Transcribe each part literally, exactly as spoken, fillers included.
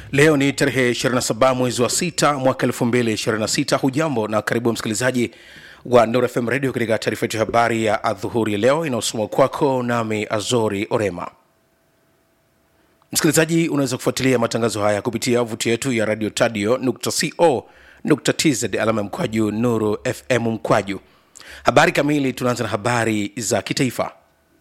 Leo ni tarehe ishirini na saba mwezi wa sita mwaka elfu mbili ishirini na sita. Hujambo na karibu msikilizaji wa Nuru F M Radio katika taarifa ya habari ya adhuhuri leo inayosomwa kwako nami Azori Orema. Msikilizaji, unaweza kufuatilia matangazo haya kupitia tovuti yetu ya radio tadio nukta co nukta tz alama mkwaju Nuru F M mkwaju. Habari kamili, tunaanza na habari za kitaifa.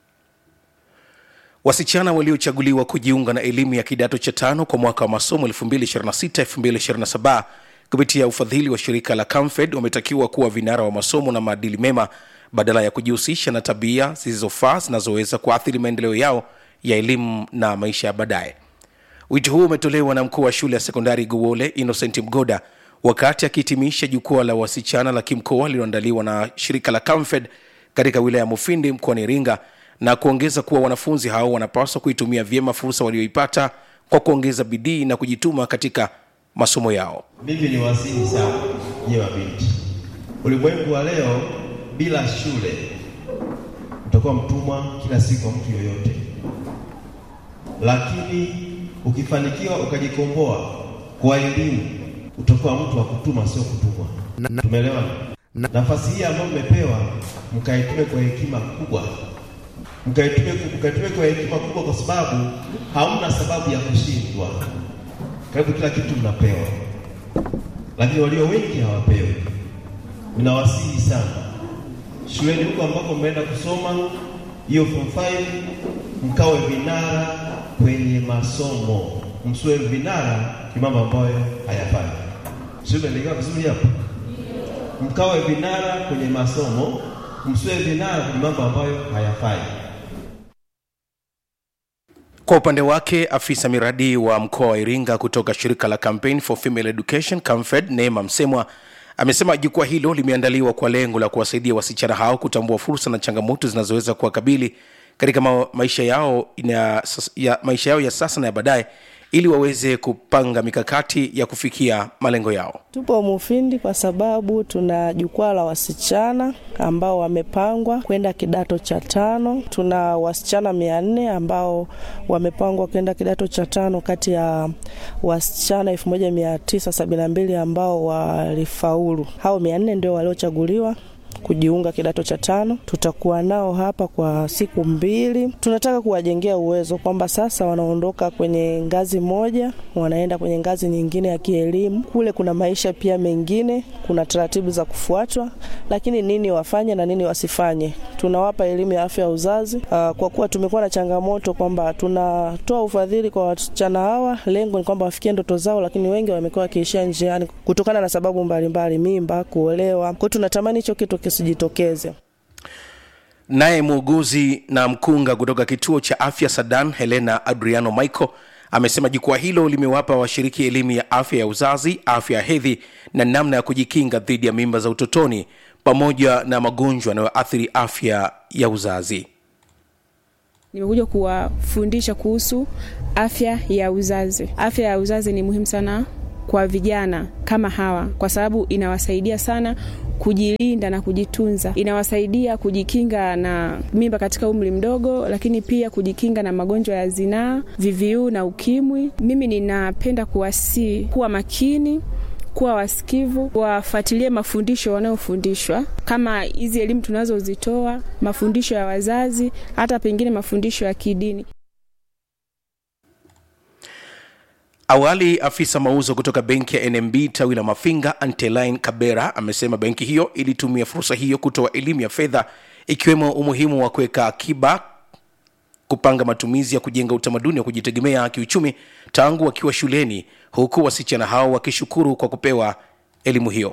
Wasichana waliochaguliwa kujiunga na elimu ya kidato cha tano kwa mwaka wa masomo elfu mbili ishirini na sita elfu mbili ishirini na saba kupitia ufadhili wa shirika la Camfed wametakiwa kuwa vinara wa masomo na maadili mema badala ya kujihusisha na tabia zisizofaa zinazoweza kuathiri maendeleo yao ya elimu na maisha ya baadaye. Wito huu umetolewa na mkuu wa shule ya sekondari Guwole Innocent Mgoda wakati akihitimisha jukwaa la wasichana la kimkoa lililoandaliwa na shirika la Camfed katika wilaya ya Mufindi mkoani Iringa, na kuongeza kuwa wanafunzi hao wanapaswa kuitumia vyema fursa walioipata kwa kuongeza bidii na kujituma katika masomo yao. Mimi ni wasihi sana nyewe binti. Ulimwengu wa leo bila shule utakuwa mtumwa kila siku kwa mtu yoyote. Lakini ukifanikiwa ukajikomboa kwa elimu utakuwa mtu wa kutuma, sio kutumwa. Tumeelewa? Nafasi hii ambayo mmepewa mkaitume kwa hekima kubwa. Mkaitume mkaitume kwa hekima kubwa kwa sababu hamna sababu ya kushindwa. Karibu kila kitu mnapewa. Lakini walio wengi hawapewi. Ninawasihi sana. Shuleni huko ambako mmeenda kusoma hiyo form five mkawe vinara kwenye masomo. Msiwe vinara kwa mambo ambayo hayafai. Shule ndio vizuri hapo. Mkawe vinara kwenye masomo, msiwe vinara kwenye mambo ambayo hayafai. Kwa upande wake, afisa miradi wa mkoa wa Iringa kutoka shirika la Campaign for Female Education Camfed Neema Msemwa amesema jukwaa hilo limeandaliwa kwa lengo la kuwasaidia wasichana hao kutambua fursa na changamoto zinazoweza kuwakabili katika ma- maisha yao ina, ya maisha yao ya sasa na ya baadaye ili waweze kupanga mikakati ya kufikia malengo yao. Tupo Mufindi kwa sababu tuna jukwaa la wasichana ambao wamepangwa kwenda kidato cha tano. Tuna wasichana mia nne ambao wamepangwa kwenda kidato cha tano kati ya wasichana elfu moja mia tisa sabini na mbili ambao walifaulu. Hao mia nne ndio waliochaguliwa kujiunga kidato cha tano. Tutakuwa nao hapa kwa siku mbili. Tunataka kuwajengea uwezo kwamba sasa wanaondoka kwenye ngazi moja wanaenda kwenye ngazi nyingine ya kielimu. Kule kuna maisha pia mengine, kuna taratibu za kufuatwa, lakini nini wafanye na nini wasifanye. Tunawapa elimu ya afya ya uzazi uh, kwa kuwa tumekuwa na changamoto kwamba tunatoa ufadhili kwa wasichana hawa, lengo ni kwamba wafikie ndoto zao, lakini wengi wamekuwa kiishia njiani kutokana na sababu mbalimbali, mimba, kuolewa. Kwa tunatamani hicho kitu kisijitokeze. Naye muuguzi na mkunga kutoka kituo cha afya Sadan Helena Adriano Michael amesema jukwaa hilo limewapa washiriki elimu ya afya ya uzazi, afya ya hedhi na namna ya kujikinga dhidi ya mimba za utotoni pamoja na magonjwa yanayoathiri afya ya uzazi. Nimekuja kuwafundisha kuhusu afya ya uzazi. Afya ya uzazi ni muhimu sana kwa vijana kama hawa kwa sababu inawasaidia sana kujilinda na kujitunza. Inawasaidia kujikinga na mimba katika umri mdogo, lakini pia kujikinga na magonjwa ya zinaa, V V U na ukimwi. Mimi ninapenda kuwasi kuwa makini, kuwa wasikivu, wafuatilie mafundisho wanayofundishwa. Kama hizi elimu tunazozitoa, mafundisho ya wazazi, hata pengine mafundisho ya kidini. Awali, afisa mauzo kutoka benki ya N M B tawi la Mafinga Anteline Kabera amesema benki hiyo ilitumia fursa hiyo kutoa elimu ya fedha ikiwemo umuhimu wa kuweka akiba, kupanga matumizi ya kujenga utamaduni wa kujitegemea kiuchumi tangu wakiwa shuleni, huku wasichana hao wakishukuru kwa kupewa elimu hiyo.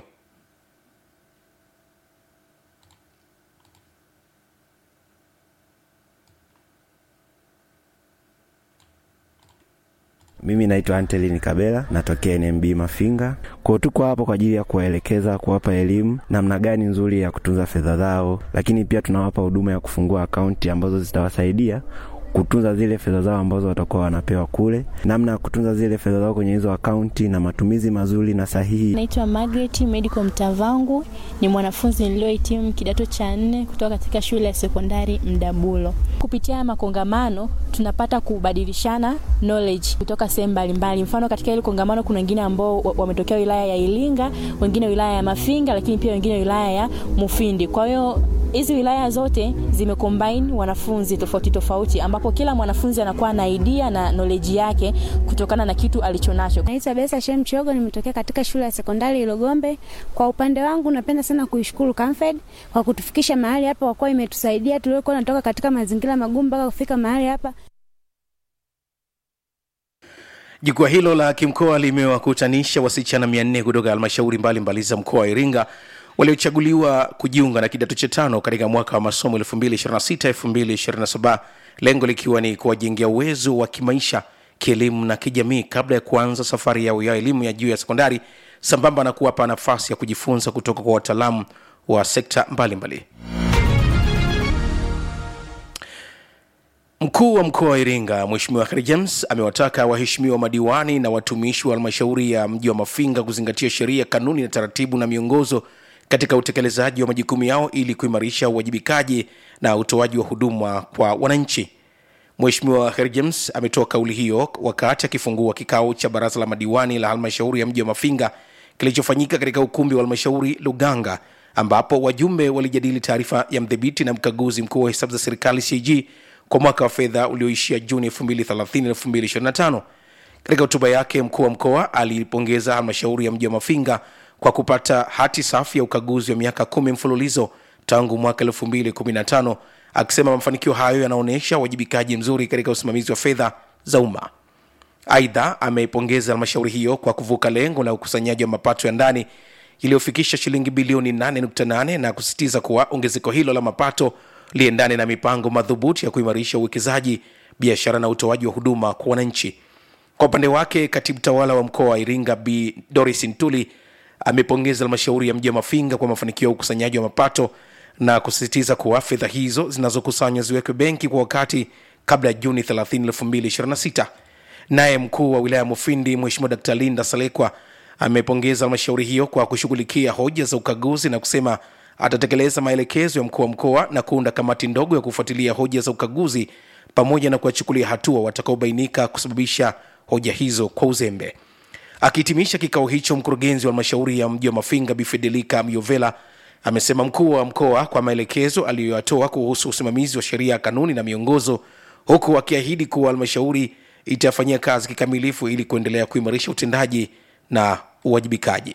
Mimi naitwa Anteline Kabela, natokea N M B Mafinga. Kwa tuko hapo kwa ajili ya kuwaelekeza, kuwapa elimu namna gani nzuri ya kutunza fedha zao, lakini pia tunawapa huduma ya kufungua akaunti ambazo zitawasaidia kutunza zile fedha zao ambazo watakuwa wanapewa kule, namna ya kutunza zile fedha zao kwenye hizo akaunti na matumizi mazuri na sahihi. Naitwa Margaret Medical Mtavangu, ni mwanafunzi niliohitimu kidato cha nne kutoka katika shule ya sekondari Mdabulo. Kupitia makongamano tunapata kubadilishana knowledge kutoka sehemu mbalimbali. Mfano katika ile kongamano kuna wengine ambao wametokea wilaya ya Iringa, wengine wilaya ya Mafinga, lakini pia wengine wilaya ya Mufindi. Kwa hiyo hizi wilaya zote zimecombine wanafunzi tofauti tofauti, ambapo kila mwanafunzi anakuwa na idea na knowledge yake kutokana na kitu alichonacho. Naitwa Besa Shem Chogo, nimetokea katika shule ya sekondari Ilogombe. Kwa upande wangu napenda sana kuishukuru Camfed kwa kutufikisha mahali hapa, kwa kuwa imetusaidia tuliokuwa tunatoka katika mazingira magumu mpaka kufika mahali hapa. Jukwaa hilo la kimkoa limewakutanisha wasichana mia nne kutoka halmashauri mbalimbali za mkoa wa Iringa waliochaguliwa kujiunga na kidato cha tano katika mwaka wa masomo elfu mbili ishirini na sita elfu mbili ishirini na saba, lengo likiwa ni kuwajengea uwezo wa kimaisha, kielimu na kijamii kabla ya kuanza safari yao ya elimu ya juu ya sekondari, sambamba na kuwapa nafasi ya kujifunza kutoka kwa wataalamu wa sekta mbalimbali. Mkuu wa mkoa wa Iringa Mheshimiwa Kheri James amewataka waheshimiwa madiwani na watumishi wa halmashauri ya mji wa Mafinga kuzingatia sheria, kanuni na taratibu na miongozo katika utekelezaji wa majukumu yao ili kuimarisha uwajibikaji na utoaji wa huduma kwa wananchi. Mheshimiwa Kheri James ametoa kauli hiyo wakati akifungua kikao cha baraza la madiwani la halmashauri ya mji wa Mafinga kilichofanyika katika ukumbi wa halmashauri Luganga, ambapo wajumbe walijadili taarifa ya mdhibiti na mkaguzi mkuu wa hesabu za serikali C A G kwa mwaka wa fedha ulioishia Juni elfu mbili thelathini elfu mbili ishirini na tano. Katika hotuba yake, mkuu wa mkoa alipongeza halmashauri ya mji wa Mafinga kwa kupata hati safi ya ukaguzi wa miaka kumi mfululizo tangu mwaka elfu mbili kumi na tano, akisema mafanikio hayo yanaonyesha wajibikaji mzuri katika usimamizi wa fedha za umma. Aidha, ameipongeza halmashauri hiyo kwa kuvuka lengo la ukusanyaji wa mapato ya ndani iliyofikisha shilingi bilioni nane nukta nane na kusisitiza kuwa ongezeko hilo la mapato liendane na mipango madhubuti ya kuimarisha uwekezaji, biashara na utoaji wa huduma kwa wananchi. Kwa upande wake, katibu tawala wa mkoa wa Iringa Bi Doris Ntuli amepongeza halmashauri ya mji wa Mafinga kwa mafanikio ya ukusanyaji wa mapato na kusisitiza kuwa fedha hizo zinazokusanywa ziwekwe benki kwa wakati kabla ya Juni thelathini elfu mbili ishirini na sita. Naye mkuu wa wilaya Mufindi Mheshimiwa Daktari Linda Salekwa amepongeza halmashauri hiyo kwa kushughulikia hoja za ukaguzi na kusema atatekeleza maelekezo ya mkuu wa mkoa na kuunda kamati ndogo ya kufuatilia hoja za ukaguzi pamoja na kuwachukulia hatua watakaobainika kusababisha hoja hizo kwa uzembe. Akihitimisha kikao hicho, mkurugenzi wa halmashauri ya mji wa Mafinga Bi Fidelika Myovela amesema mkuu wa mkoa kwa maelekezo aliyoyatoa kuhusu usimamizi wa sheria, kanuni na miongozo, huku akiahidi kuwa halmashauri itafanyia kazi kikamilifu ili kuendelea kuimarisha utendaji na uwajibikaji.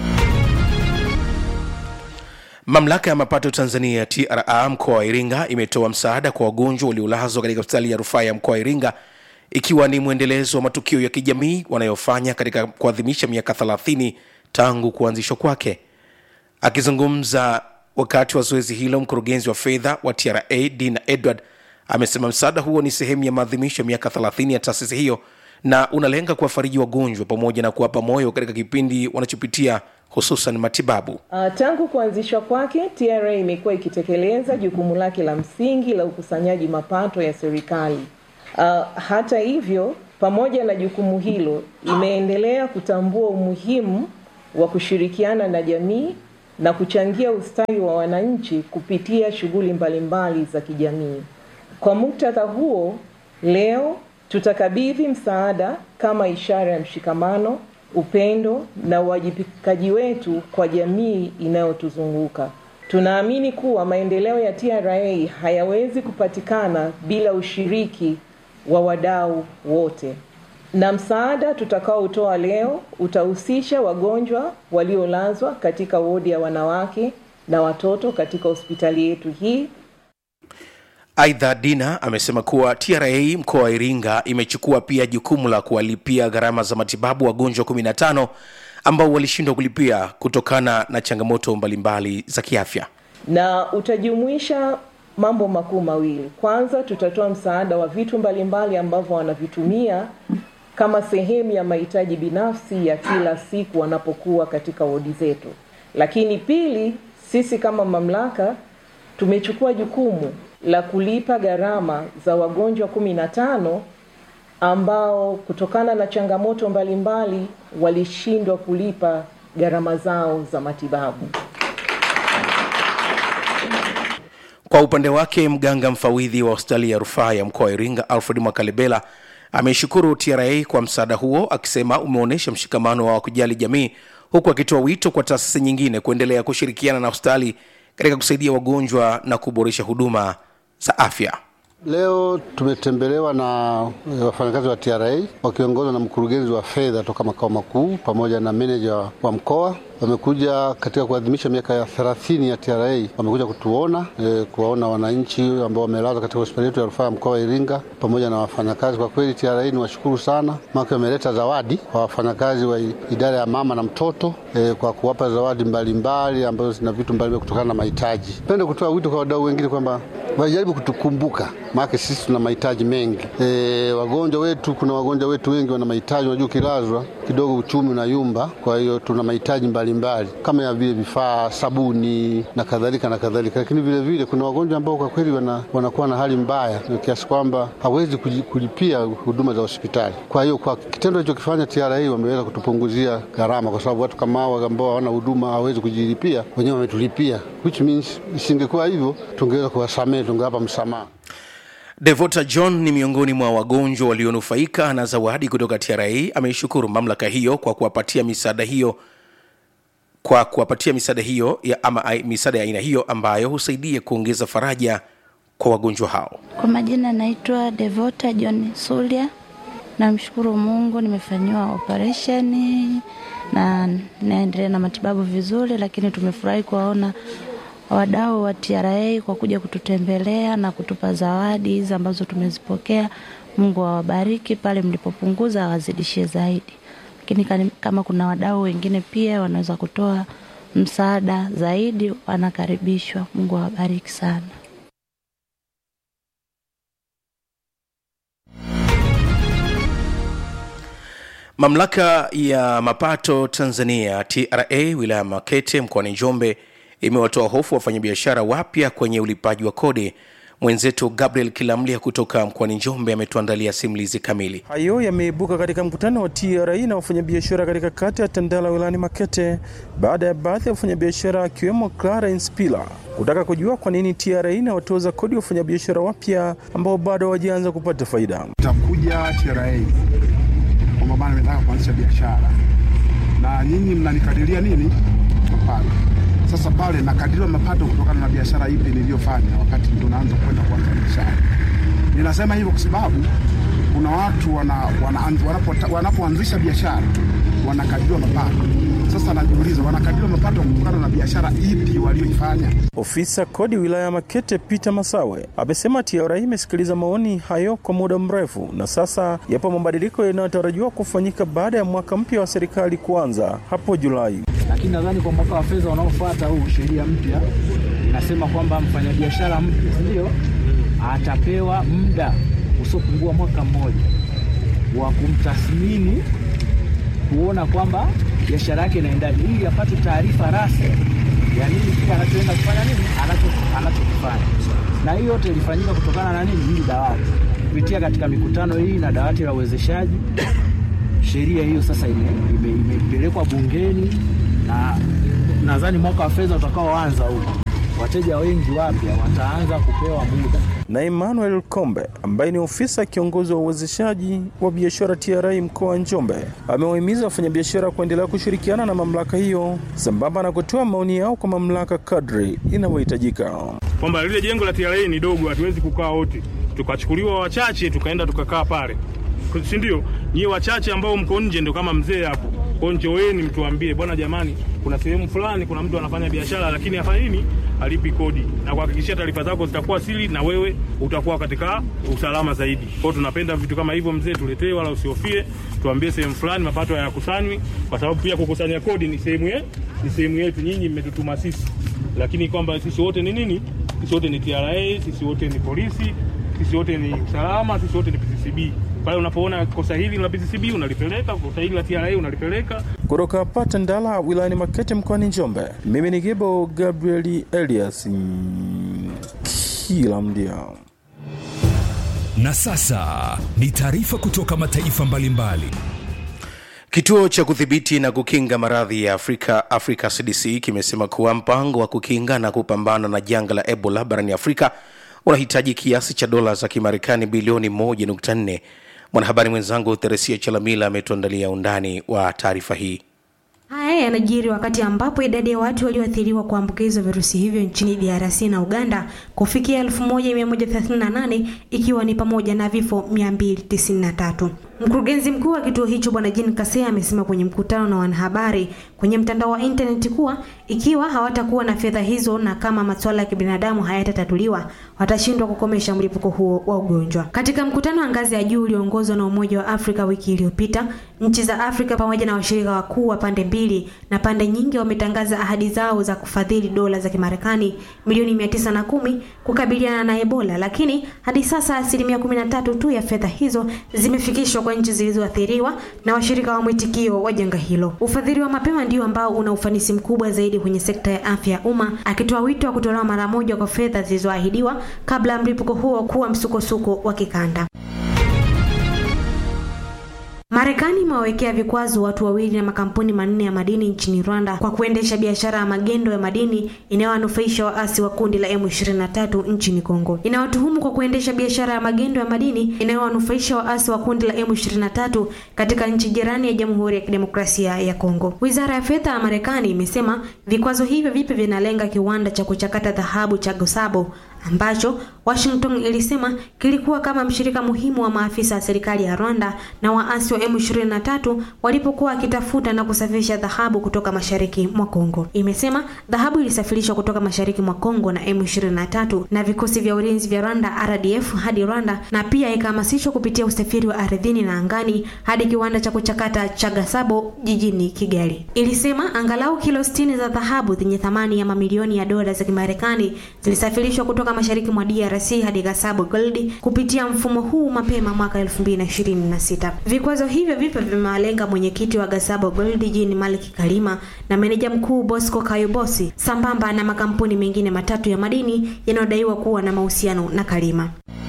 Mamlaka ya mapato Tanzania T R A mkoa wa Iringa imetoa msaada kwa wagonjwa waliolazwa katika hospitali ya rufaa ya mkoa wa Iringa, ikiwa ni mwendelezo wa matukio ya kijamii wanayofanya katika kuadhimisha miaka thelathini tangu kuanzishwa kwake. Akizungumza wakati wa zoezi hilo, mkurugenzi wa fedha wa T R A Dina Edward amesema msaada huo ni sehemu ya maadhimisho ya miaka thelathini ya taasisi hiyo na unalenga kuwafariji wagonjwa pamoja na kuwapa moyo katika kipindi wanachopitia, hususan matibabu. Uh, tangu kuanzishwa kwake, T R A imekuwa ikitekeleza jukumu lake la msingi la ukusanyaji mapato ya serikali. Uh, hata hivyo, pamoja na jukumu hilo, imeendelea kutambua umuhimu wa kushirikiana na jamii na kuchangia ustawi wa wananchi kupitia shughuli mbalimbali za kijamii. Kwa muktadha huo, leo tutakabidhi msaada kama ishara ya mshikamano, upendo na uwajibikaji wetu kwa jamii inayotuzunguka. Tunaamini kuwa maendeleo ya T R A hayawezi kupatikana bila ushiriki wa wadau wote. Na msaada tutakaotoa leo utahusisha wagonjwa waliolazwa katika wodi ya wanawake na watoto katika hospitali yetu hii. Aidha, Dina amesema kuwa T R A mkoa wa Iringa imechukua pia jukumu la kuwalipia gharama za matibabu wagonjwa kumi na tano ambao walishindwa kulipia kutokana na changamoto mbalimbali za kiafya. Na utajumuisha mambo makuu mawili. Kwanza, tutatoa msaada wa vitu mbalimbali ambavyo wanavitumia kama sehemu ya mahitaji binafsi ya kila siku wanapokuwa katika wodi zetu. Lakini pili, sisi kama mamlaka tumechukua jukumu la kulipa gharama za wagonjwa kumi na tano ambao kutokana na changamoto mbalimbali walishindwa kulipa gharama zao za matibabu. Kwa upande wake, mganga mfawidhi wa hospitali ya rufaa ya mkoa wa Iringa Alfred Mwakalebela ameshukuru T R A kwa msaada huo, akisema umeonyesha mshikamano wa kujali jamii, huku akitoa wito kwa taasisi nyingine kuendelea kushirikiana na hospitali katika kusaidia wagonjwa na kuboresha huduma za afya. Leo tumetembelewa na wafanyakazi wa T R A wakiongozwa na mkurugenzi wa fedha toka makao makuu pamoja na meneja wa mkoa. Wamekuja katika kuadhimisha miaka ya thelathini ya T R A. Wamekuja kutuona, e, kuwaona wananchi ambao wamelazwa katika hospitali yetu ya rufaa ya mkoa wa Iringa pamoja na wafanyakazi. Kwa kweli T R A ni washukuru sana. Maki wameleta zawadi kwa wafanyakazi wa idara ya mama na mtoto, e, kwa kuwapa zawadi mbalimbali ambazo zina vitu mbalimbali kutokana na mahitaji. Napenda kutoa wito kwa wadau wengine kwamba wajaribu kutukumbuka, maana sisi tuna mahitaji mengi. E, wagonjwa wetu, kuna wagonjwa wetu wengi wana mahitaji, unajua kilazwa kidogo uchumi unayumba, kwa hiyo tuna mahitaji mbalimbali kama ya vile vifaa, sabuni na kadhalika na kadhalika. Lakini vile vile kuna wagonjwa ambao kwa kweli wana, wanakuwa na hali mbaya kiasi kwamba hawezi kulipia huduma za hospitali. Kwa hiyo kwa kitendo hicho kifanya T R A wameweza kutupunguzia gharama, kwa sababu watu kama hao ambao hawana huduma hawezi kujilipia, wenyewe wametulipia, which means isingekuwa hivyo tungeweza kuwasamehe, tungewapa msamaha. Devota John ni miongoni mwa wagonjwa walionufaika na zawadi kutoka T R A. Ameishukuru mamlaka hiyo kwa kuwapatia misaada hiyo kwa kuwapatia misaada hiyo ya ama misaada ya aina hiyo ambayo husaidia kuongeza faraja kwa wagonjwa hao. Kwa majina naitwa Devota John Sulia. Namshukuru Mungu nimefanywa operation na naendelea na matibabu vizuri, lakini tumefurahi kuwaona wadau wa T R A kwa kuja kututembelea na kutupa zawadi hizi ambazo tumezipokea. Mungu awabariki, pale mlipopunguza awazidishie zaidi. Lakini kama kuna wadau wengine pia wanaweza kutoa msaada zaidi, wanakaribishwa. Mungu awabariki sana. Mamlaka ya mapato Tanzania T R A wilaya Makete mkoani Njombe imewatoa hofu wafanyabiashara wapya kwenye ulipaji wa kodi. Mwenzetu Gabriel Kilamlia kutoka mkoani Njombe ametuandalia simulizi kamili. Hayo yameibuka katika mkutano wa T R A na wafanyabiashara katika kata ya Tandala wilayani Makete, baada ya baadhi ya wafanyabiashara akiwemo Clarence Pila kutaka kujua kwa nini T R A inawatoza kodi wafanyabiashara wapya ambao bado hawajaanza kupata faida. Takuja T R A kwamba bana nataka kuanzisha biashara na nyinyi mnanikadiria nini mapato. Sasa pale nakadiriwa mapato kutokana na biashara ipi niliyofanya wakati ndo naanza kwenda kuanza biashara. Ninasema hivyo kwa sababu kuna watu wana wanapoanzisha wanapo, wanapo biashara wanakadiriwa mapato. Sasa najiuliza wanakadiriwa mapato kutokana na biashara ipi walioifanya. Ofisa kodi wilaya ya Makete Peter Masawe amesema T R A imesikiliza maoni hayo kwa muda mrefu na sasa yapo mabadiliko yanayotarajiwa kufanyika baada ya mwaka mpya wa serikali kuanza hapo Julai. Lakini nadhani kwa mwaka wa fedha unaofuata huu sheria mpya inasema kwamba mfanyabiashara mpya ndio atapewa muda usopungua mwaka mmoja wa kumtathmini kuona kwamba biashara yake inaendaje, ili apate taarifa rasmi ya nini kile anachoenda kufanya, nini anacho anachokifanya. Na hiyo yote ilifanyika kutokana na nini, hili dawati kupitia katika mikutano hii na dawati la uwezeshaji. Sheria hiyo sasa imepelekwa ime, ime bungeni na nadhani mwaka wa fedha utakaoanza huko wateja wengi wapya wataanza kupewa muda. Na Emmanuel Kombe ambaye ni ofisa kiongozi wa uwezeshaji wa biashara T R A mkoa wa Njombe amewahimiza wafanyabiashara kuendelea kushirikiana na mamlaka hiyo sambamba na kutoa maoni yao kwa mamlaka kadri inavyohitajika. Kwamba lile jengo la T R A ni dogo, hatuwezi kukaa wote. Tukachukuliwa wachache tukaenda tukakaa pale. Si ndio? Nyie wachache ambao mko nje ndio kama mzee hapo. Kwa njoeni mtuambie bwana jamani kuna sehemu fulani kuna mtu anafanya biashara lakini afanya nini? Alipi kodi. Na kuhakikishia taarifa zako zitakuwa siri na wewe utakuwa katika usalama zaidi. Kwa hiyo tunapenda vitu kama hivyo mzee tuletee, wala usihofie. Tuambie sehemu fulani mapato hayakusanywi, kwa sababu pia kukusanya kodi ni sehemu yetu, ni sehemu yetu, nyinyi mmetutuma sisi. Lakini kwamba sisi wote ni nini? Sisi wote ni T R A, sisi wote ni polisi, sisi wote ni usalama, sisi wote ni P C C B. Pale unapoona kosa hili la P C C B unalipeleka, kosa hili la T R A unalipeleka. Kutoka hapa Tandala wilayani Makete mkoani Njombe, mimi ni Gibo Gabriel Elias. kila mdia. Na sasa ni taarifa kutoka mataifa mbalimbali. Kituo cha kudhibiti na kukinga maradhi ya Afrika, Africa C D C, kimesema kuwa mpango wa kukinga na kupambana na janga la Ebola barani Afrika unahitaji kiasi cha dola za Kimarekani bilioni moja nukta nne. Mwanahabari mwenzangu Teresia Chalamila ametuandalia undani wa taarifa hii. Haya yanajiri wakati ambapo idadi ya watu walioathiriwa kuambukizwa virusi hivyo nchini D R C na Uganda kufikia elfu moja mia moja thelathini na nane, ikiwa ni pamoja na vifo mia mbili tisini na tatu. Mkurugenzi mkuu wa kituo hicho Bwana Jean Kaseya amesema kwenye mkutano na wanahabari kwenye mtandao wa internet kuwa ikiwa hawatakuwa na fedha hizo na kama masuala ya kibinadamu hayatatatuliwa, watashindwa kukomesha mlipuko huo wa ugonjwa. Katika mkutano wa ngazi ya juu ulioongozwa na Umoja wa Afrika wiki iliyopita, nchi za Afrika pamoja na washirika wakuu wa pande mbili na pande nyingi wametangaza ahadi zao za kufadhili dola za Kimarekani milioni mia tisa na kumi kukabiliana na Ebola, lakini hadi sasa asilimia kumi na tatu tu ya fedha hizo zimefikishwa kwa nchi zilizoathiriwa na washirika wa mwitikio wa janga hilo. Ufadhili wa mapema ndio ambao una ufanisi mkubwa zaidi kwenye sekta ya afya ya umma, akitoa wito wa kutolewa mara moja kwa fedha zilizoahidiwa kabla ya mlipuko huo kuwa msukosuko wa kikanda. Marekani imewawekea vikwazo watu wawili na makampuni manne ya madini nchini Rwanda kwa kuendesha biashara ya magendo ya madini inayowanufaisha waasi wa kundi la M ishirini na tatu nchini Kongo. Inawatuhumu kwa kuendesha biashara ya magendo ya madini inayowanufaisha waasi wa kundi la M ishirini na tatu katika nchi jirani ya Jamhuri ya Kidemokrasia ya Kongo. Wizara ya Fedha ya Marekani imesema vikwazo hivyo vipi vinalenga kiwanda cha kuchakata dhahabu cha Gasabo ambacho Washington ilisema kilikuwa kama mshirika muhimu wa maafisa wa serikali ya Rwanda na waasi wa M ishirini na tatu walipokuwa wakitafuta na kusafirisha dhahabu kutoka mashariki mwa Kongo. Imesema dhahabu ilisafirishwa kutoka mashariki mwa Kongo na M ishirini na tatu na vikosi vya ulinzi vya Rwanda R D F hadi Rwanda, na pia ikahamasishwa kupitia usafiri wa ardhini na angani hadi kiwanda cha kuchakata cha Gasabo jijini Kigali. Ilisema angalau kilo sitini za dhahabu zenye thamani ya mamilioni ya dola za Kimarekani zilisafirishwa kutoka mashariki mwa D R C hadi Gasabo Gold kupitia mfumo huu mapema mwaka elfu mbili na ishirini na sita. Vikwazo hivyo vipo vimewalenga mwenyekiti wa Gasabo Gold Jean Malik Kalima na meneja mkuu Bosco Kayobosi, sambamba na makampuni mengine matatu ya madini yanayodaiwa kuwa na mahusiano na Kalima.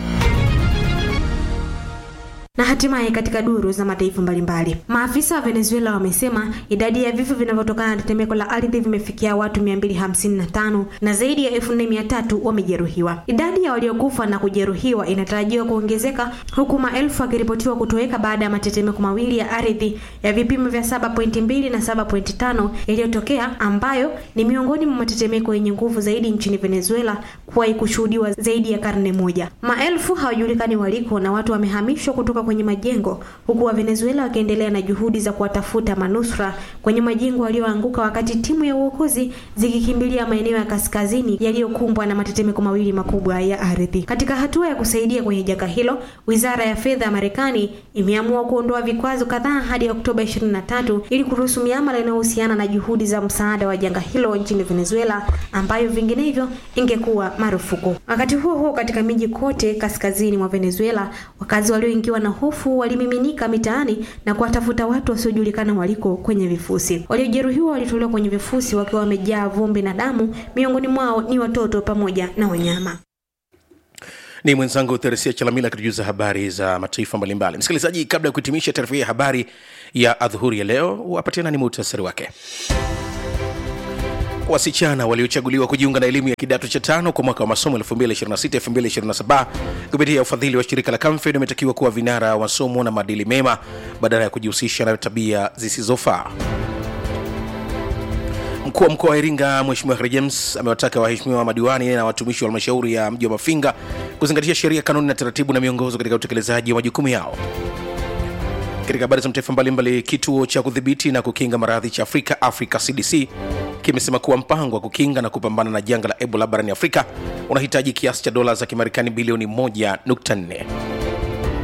Na hatimaye katika duru za mataifa mbalimbali, maafisa wa Venezuela wamesema idadi ya vifo vinavyotokana na tetemeko la ardhi vimefikia watu mia mbili hamsini na tano na zaidi ya elfu nne mia tatu wamejeruhiwa. Idadi ya waliokufa na kujeruhiwa inatarajiwa kuongezeka huku maelfu wakiripotiwa kutoweka baada ya matetemeko mawili ya ardhi ya vipimo vya saba nukta mbili na saba nukta tano yaliyotokea, ambayo ni miongoni mwa matetemeko yenye nguvu zaidi nchini Venezuela kuwahi kushuhudiwa zaidi ya karne moja. Maelfu hawajulikani waliko na watu wamehamishwa kutoka kwenye majengo, huku wa Venezuela wakiendelea na juhudi za kuwatafuta manusura kwenye majengo yaliyoanguka, wakati timu ya uokozi zikikimbilia maeneo ya kaskazini yaliyokumbwa na matetemeko mawili makubwa ya ardhi. Katika hatua ya kusaidia kwenye janga hilo, Wizara ya Fedha ya Marekani imeamua kuondoa vikwazo kadhaa hadi Oktoba ishirini na tatu ili kuruhusu miamala inayohusiana na juhudi za msaada wa janga hilo nchini Venezuela, ambayo vinginevyo ingekuwa marufuku. Wakati huo huo, katika miji kote kaskazini mwa Venezuela, wakazi walioingiwa na hofu walimiminika mitaani na kuwatafuta watu wasiojulikana waliko kwenye vifusi. Waliojeruhiwa walitolewa kwenye vifusi wakiwa wamejaa vumbi na damu, miongoni mwao ni watoto pamoja na wanyama. Ni mwenzangu Teresia Chalamila kutujuza habari za mataifa mbalimbali. Msikilizaji, kabla ya kuhitimisha taarifa ya habari ya adhuhuri ya leo, wapatiana ni muhtasari wake. Wasichana waliochaguliwa kujiunga na elimu ya kidato cha tano kwa mwaka wa masomo elfu mbili ishirini na sita elfu mbili ishirini na saba kupitia ufadhili wa shirika la Camfed wametakiwa kuwa vinara wa somo na maadili mema badala ya kujihusisha na tabia zisizofaa. Mkuu wa mkoa wa Iringa Mheshimiwa Kheri James amewataka waheshimiwa madiwani na watumishi wa halmashauri ya mji wa Mafinga kuzingatia sheria, kanuni na taratibu na miongozo katika utekelezaji wa majukumu yao. Katika habari za mataifa mbalimbali, kituo cha kudhibiti na kukinga maradhi cha Afrika, Africa C D C, kimesema kuwa mpango wa kukinga na kupambana na janga la Ebola barani Afrika unahitaji kiasi cha dola za Kimarekani bilioni moja nukta nne.